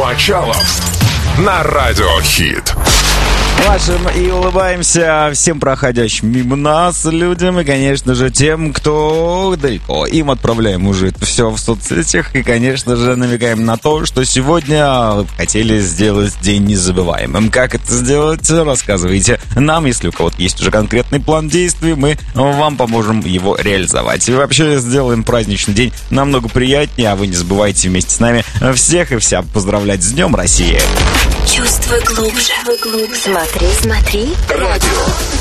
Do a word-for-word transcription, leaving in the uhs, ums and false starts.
Мочалов на Радио Хит. Машем и улыбаемся всем проходящим мимо нас людям и, конечно же, тем, кто далеко. Им отправляем уже это все в соцсетях и, конечно же, намекаем на то, что сегодня хотели сделать день незабываемым. Как это сделать? Рассказывайте нам. Если у кого-то есть уже конкретный план действий, мы вам поможем его реализовать. И вообще сделаем праздничный день намного приятнее, а вы не забывайте вместе с нами всех и вся поздравлять с Днем России. Чувствуй глубже. Смотри, смотри. Радио